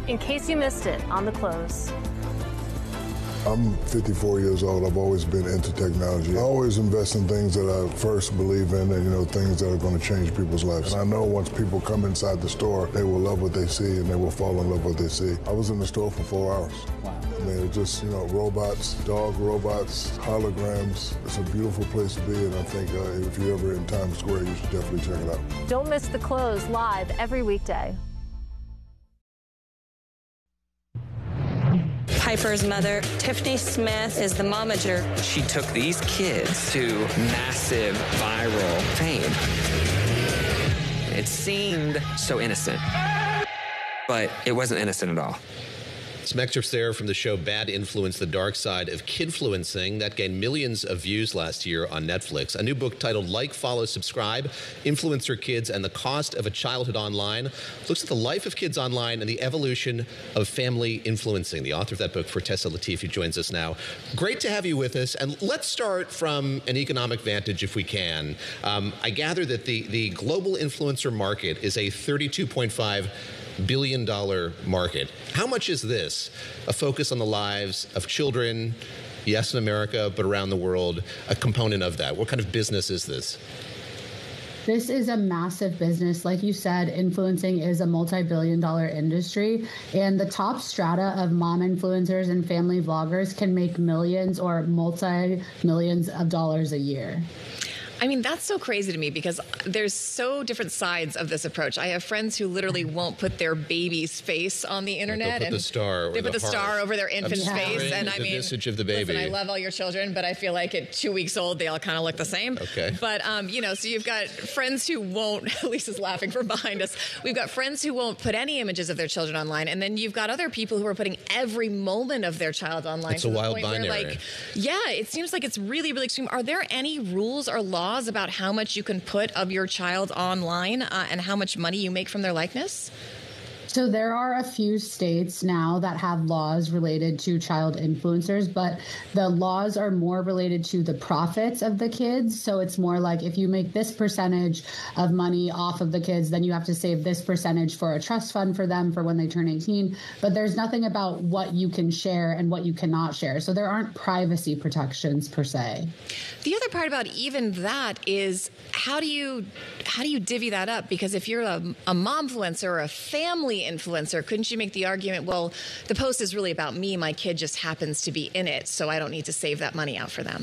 in case you missed it on The Close. I'm 54 years old. I've always been into technology. I always invest in things that I first believe in and, things that are going to change people's lives. And I know once people come inside the store, they will love what they see and they will fall in love with what they see. I was in the store for 4 hours. Wow. I mean, it's just, robots, dog robots, holograms. It's a beautiful place to be, and I think if you're ever in Times Square, you should definitely check it out. Don't miss The Close live every weekday. Piper's mother, Tiffany Smith, is the momager. She took these kids to massive viral fame. It seemed so innocent, but it wasn't innocent at all. Some excerpts there from the show Bad Influence, The Dark Side of Kidfluencing. That gained millions of views last year on Netflix. A new book titled Like, Follow, Subscribe, Influencer Kids and the Cost of a Childhood Online looks at the life of kids online and the evolution of family influencing. The author of that book, Fortessa Latifi, joins us now. Great to have you with us. And let's start from an economic vantage if we can. I gather that the global influencer market is a $32.5 billion market. How much is this? A focus on the lives of children, yes, in America, but around the world, a component of that. What kind of business is this? This is a massive business. Like you said, influencing is a multi-billion-dollar industry, and the top strata of mom influencers and family vloggers can make millions or multi-millions of dollars a year. I mean, that's so crazy to me because there's so different sides of this approach. I have friends who literally won't put their baby's face on the internet. They put the star over their infant's face. And I mean, the visage of the baby. Listen, I love all your children, but I feel like at 2 weeks old, they all kind of look the same. Okay. But, so you've got friends who won't, Lisa's laughing from behind us. We've got friends who won't put any images of their children online. And then you've got other people who are putting every moment of their child online. It's a wild binary. It seems like it's really, really extreme. Are there any rules or laws about how much you can put of your child online and how much money you make from their likeness? So there are a few states now that have laws related to child influencers, but the laws are more related to the profits of the kids. So it's more like if you make this percentage of money off of the kids, then you have to save this percentage for a trust fund for them for when they turn 18. But there's nothing about what you can share and what you cannot share. So there aren't privacy protections per se. The other part about even that is how do you divvy that up? Because if you're a momfluencer or a family influencer, couldn't you make the argument, well, the post is really about me, my kid just happens to be in it, so I don't need to save that money out for them?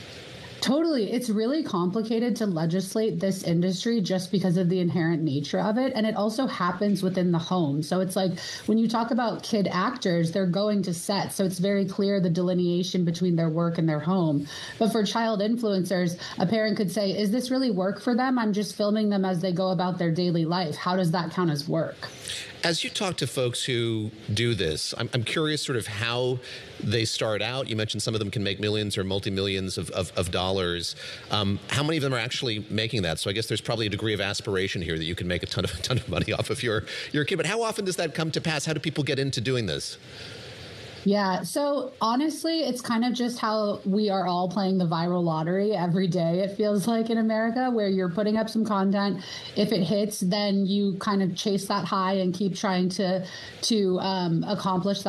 Totally. It's really complicated to legislate this industry just because of the inherent nature of it. And it also happens within the home. So it's like when you talk about kid actors, they're going to set. So it's very clear the delineation between their work and their home. But for child influencers, a parent could say, is this really work for them? I'm just filming them as they go about their daily life. How does that count as work? As you talk to folks who do this, I'm curious sort of how they start out. You mentioned some of them can make millions or multi-millions of dollars. How many of them are actually making that? So I guess there's probably a degree of aspiration here that you can make a ton of money off of your kid. But how often does that come to pass? How do people get into doing this? Yeah. So honestly, it's kind of just how we are all playing the viral lottery every day, it feels like in America, where you're putting up some content. If it hits, then you kind of chase that high and keep trying to accomplish that.